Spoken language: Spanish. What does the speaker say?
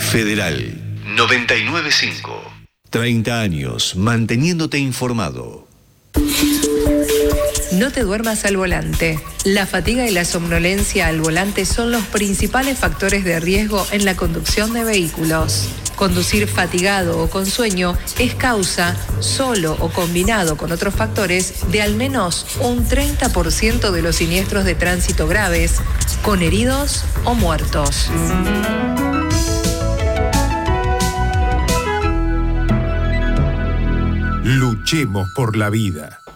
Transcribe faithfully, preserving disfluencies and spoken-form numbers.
Federal noventa y nueve punto cinco. treinta años manteniéndote informado. No te duermas al volante. La fatiga y la somnolencia al volante son los principales factores de riesgo en la conducción de vehículos. Conducir fatigado o con sueño es causa, solo o combinado con otros factores, de al menos un treinta por ciento de los siniestros de tránsito graves, con heridos o muertos. Luchemos por la vida.